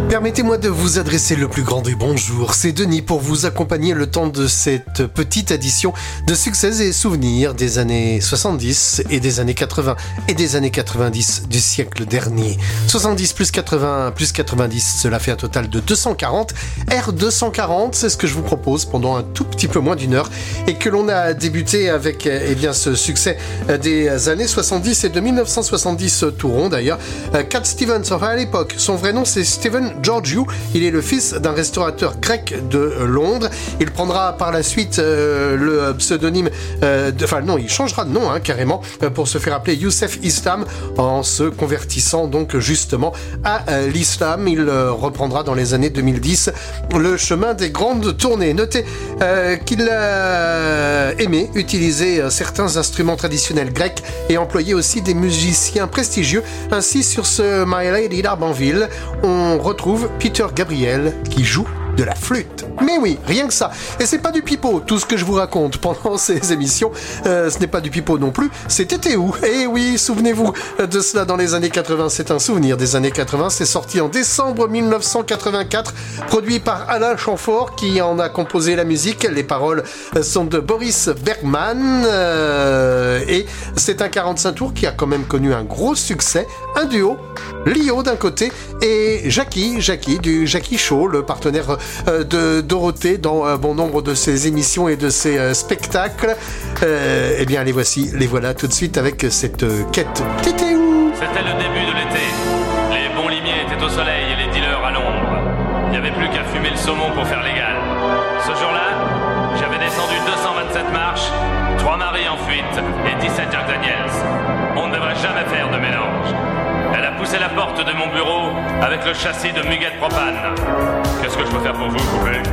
Permettez-moi de vous adresser le plus grand des bonjours. C'est Denis pour vous accompagner le temps de cette petite addition de succès et souvenirs des années 70 et des années 80 et des années 90 du siècle dernier. 70 plus 80 plus 90, cela fait un total de 240. R240, c'est ce que je vous propose pendant un tout petit peu moins d'une heure et que l'on a débuté avec ce succès des années 70 et de 1970 tout rond d'ailleurs. Cat Stevens, enfin à l'époque, son vrai nom c'est Stephen Georgiou. Il est le fils d'un restaurateur grec de Londres. Il prendra par la suite le pseudonyme... il changera de nom carrément pour se faire appeler Youssef Islam en se convertissant donc justement à l'islam. Il reprendra dans les années 2010 le chemin des grandes tournées. Notez qu'il aimait utiliser certains instruments traditionnels grecs et employer aussi des musiciens prestigieux. Ainsi, sur ce My Lady d'Arbanville, on retrouve Peter Gabriel qui joue de la flûte. Mais oui, rien que ça. Et c'est pas du pipeau, tout ce que je vous raconte pendant ces émissions. Ce n'est pas du pipeau non plus, c'était où ? Eh oui, souvenez-vous de cela dans les années 80. C'est un souvenir des années 80. C'est sorti en décembre 1984, produit par Alain Chamfort qui en a composé la musique. Les paroles sont de Boris Bergman. Et c'est un 45 tours qui a quand même connu un gros succès. Un duo, Lio d'un côté et Jackie du Jackie Show, le partenaire de Dorothée dans bon nombre de ses émissions et de ses spectacles. Les voilà tout de suite avec cette quête. C'était le début de l'été. Les bons limiers étaient au soleil et les dealers à l'ombre. Il n'y avait plus qu'à fumer le saumon pour faire légal. Ce jour-là, j'avais descendu 227 marches, 3 maris en fuite et 17 Jack Daniels. On ne devrait jamais faire de mélange. Elle a poussé la porte de mon bureau avec le châssis de Muguet Propane. Qu'est-ce que je peux faire pour vous, poupée ?